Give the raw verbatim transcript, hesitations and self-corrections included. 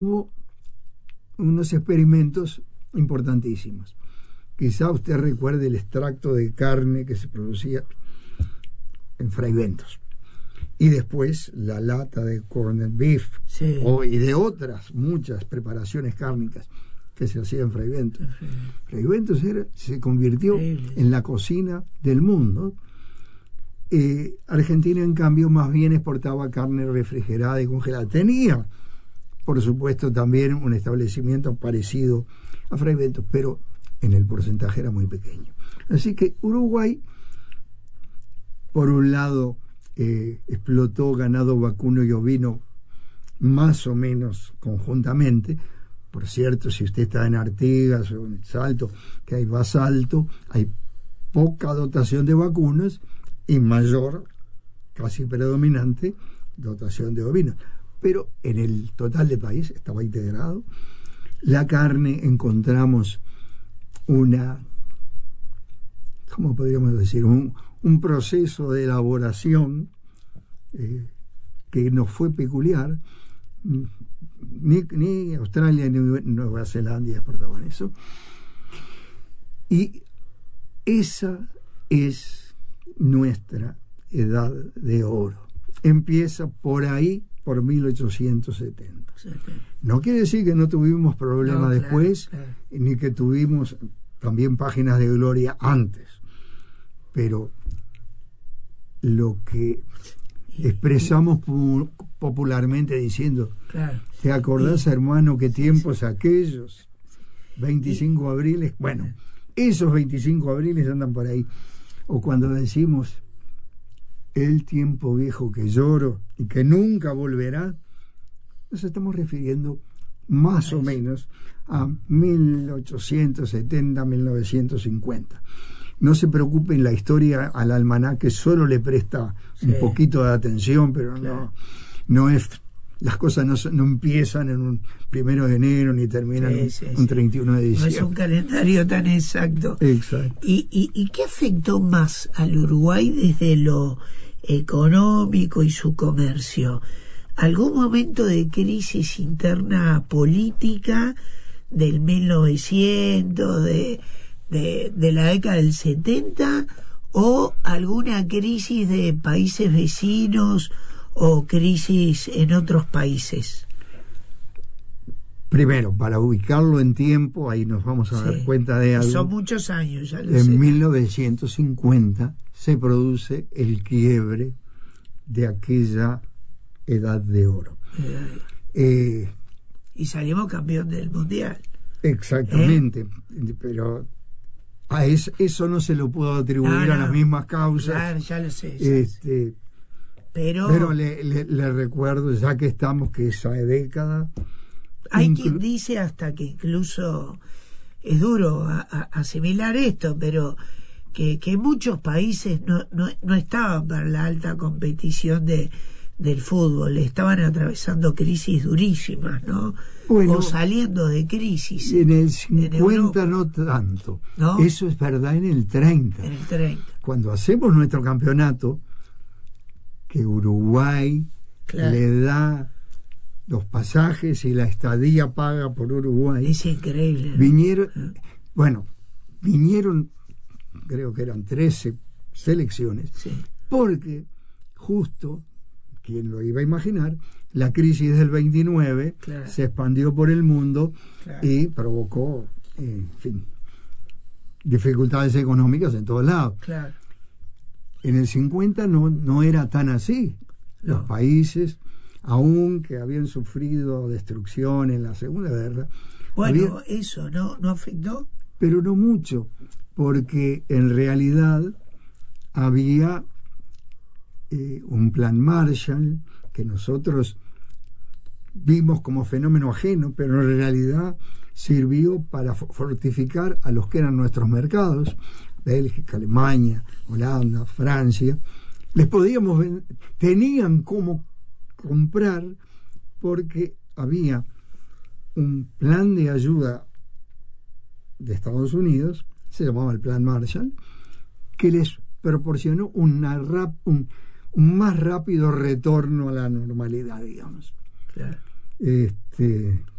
hubo unos experimentos importantísimos. Quizá usted recuerde el extracto de carne que se producía en Fraiventos. Y después la lata de corned beef, sí. o, y de otras muchas preparaciones cárnicas que se hacían en Fraiventos. Sí. Fraiventos era, se convirtió sí. en la cocina del mundo. Eh, Argentina, en cambio, más bien exportaba carne refrigerada y congelada. Tenía, por supuesto, también un establecimiento parecido a Fraiventos, pero en el porcentaje era muy pequeño. Así que Uruguay, por un lado, eh, explotó ganado vacuno y ovino más o menos conjuntamente. Por cierto, si usted está en Artigas o en Salto, que hay basalto, hay poca dotación de vacunos y mayor, casi predominante, dotación de ovinos. Pero en el total del país estaba integrado. La carne encontramos una, ¿cómo podríamos decir? Un, un proceso de elaboración eh, que nos fue peculiar. Ni, ni Australia ni Nueva Zelanda exportaban eso. Y esa es nuestra edad de oro. Empieza por ahí, por mil ochocientos setenta. No quiere decir que no tuvimos problemas no, después, claro, claro. ni que tuvimos también páginas de gloria antes. Pero lo que expresamos popularmente diciendo, claro. ¿te acordás, hermano, qué tiempos aquellos? veinticinco abriles. Bueno, esos veinticinco abriles andan por ahí. O cuando decimos el tiempo viejo que lloro y que nunca volverá, nos estamos refiriendo más o menos a mil ochocientos setenta, mil novecientos cincuenta. No se preocupen, la historia al almanaque solo le presta sí. un poquito de atención, pero claro. no, no es, las cosas no, no empiezan en un primero de enero ni terminan sí, sí, un sí. treinta y uno de diciembre. No es un calendario tan exacto. Exacto. ¿Y, y, y qué afectó más al Uruguay desde lo económico y su comercio? ¿Algún momento de crisis interna política del mil novecientos, de, de, de la década del setenta, o alguna crisis de países vecinos o crisis en otros países? Primero, para ubicarlo en tiempo, ahí nos vamos a sí. dar cuenta de algo. Son muchos años, ya lo En sé. mil novecientos cincuenta se produce el quiebre de aquella edad de oro. Eh, y salimos campeón del mundial. Exactamente, ¿Eh? Pero a eso, eso no se lo puedo atribuir no, no, a las mismas causas. Claro, ya lo sé. Ya este, sé. Pero, pero le, le, le recuerdo, ya que estamos, que esa década... Hay inclu- quien dice hasta que incluso es duro a, a, asimilar esto, pero que, que muchos países no, no, no estaban para la alta competición de del fútbol, estaban atravesando crisis durísimas, ¿no? Bueno, o saliendo de crisis. En el cincuenta no tanto. ¿No? Eso es verdad en el treinta. En el treinta. Cuando hacemos nuestro campeonato, que Uruguay claro. le da los pasajes y la estadía paga por Uruguay. Es increíble, ¿no? Vinieron, bueno, vinieron, creo que eran trece selecciones, sí. porque justo, ¿quién lo iba a imaginar? La crisis del veintinueve claro. se expandió por el mundo claro. y provocó, en fin, dificultades económicas en todos lados. Claro. En el cincuenta no, no era tan así. No. Los países, aunque habían sufrido destrucción en la Segunda Guerra... Bueno, había, eso no, no afectó. Pero no mucho, porque en realidad había eh, un plan Marshall que nosotros vimos como fenómeno ajeno, pero en realidad sirvió para fortificar a los que eran nuestros mercados, Bélgica, Alemania, Holanda, Francia. Les podíamos vender, tenían cómo comprar porque había un plan de ayuda de Estados Unidos, se llamaba el plan Marshall, que les proporcionó una rap, un, un más rápido retorno a la normalidad, digamos. Claro. Este,